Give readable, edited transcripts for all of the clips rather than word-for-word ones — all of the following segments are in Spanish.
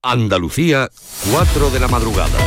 Andalucía, 4 de la madrugada.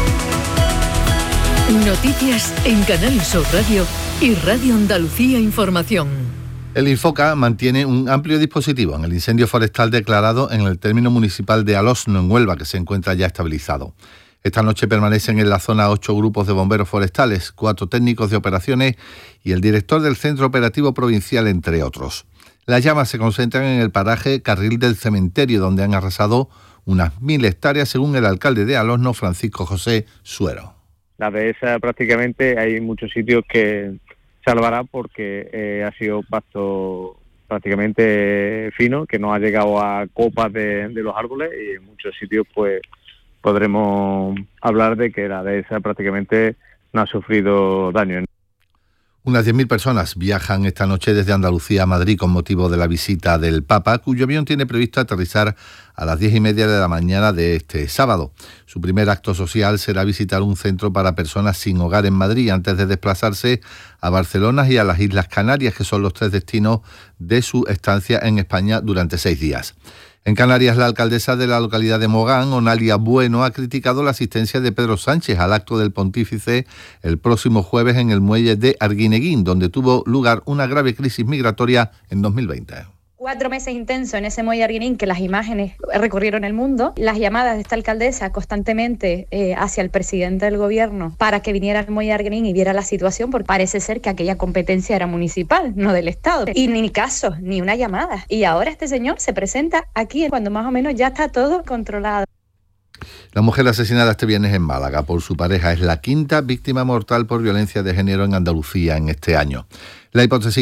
Noticias en Canal Sur Radio y Radio Andalucía Información. El Infoca mantiene un amplio dispositivo en el incendio forestal declarado en el término municipal de Alosno, en Huelva, que se encuentra ya estabilizado. Esta noche permanecen en la zona 8 grupos de bomberos forestales, 4 técnicos de operaciones y el director del Centro Operativo Provincial, entre otros. Las llamas se concentran en el paraje Carril del Cementerio, donde han arrasado unas 1.000 hectáreas, según el alcalde de Alosno, Francisco José Suero. La dehesa prácticamente hay muchos sitios que salvará porque ha sido pasto prácticamente fino, que no ha llegado a copas de los árboles, y en muchos sitios pues podremos hablar de que la dehesa prácticamente no ha sufrido daño. Unas 10.000 personas viajan esta noche desde Andalucía a Madrid con motivo de la visita del Papa, cuyo avión tiene previsto aterrizar a las 10:30 de la mañana de este sábado. Su primer acto social será visitar un centro para personas sin hogar en Madrid, antes de desplazarse a Barcelona y a las Islas Canarias, que son los 3 destinos de su estancia en España durante 6 días. En Canarias, la alcaldesa de la localidad de Mogán, Onalia Bueno, ha criticado la asistencia de Pedro Sánchez al acto del pontífice el próximo jueves en el muelle de Arguineguín, donde tuvo lugar una grave crisis migratoria en 2020. 4 meses intensos en ese muelle Arguineguín, que las imágenes recorrieron el mundo. Las llamadas de esta alcaldesa constantemente hacia el presidente del gobierno para que viniera al muelle Arguineguín y viera la situación, porque parece ser que aquella competencia era municipal, no del Estado. Y ni caso, ni una llamada. Y ahora este señor se presenta aquí cuando más o menos ya está todo controlado. La mujer asesinada este viernes en Málaga por su pareja es la 5ª víctima mortal por violencia de género en Andalucía en este año. La hipótesis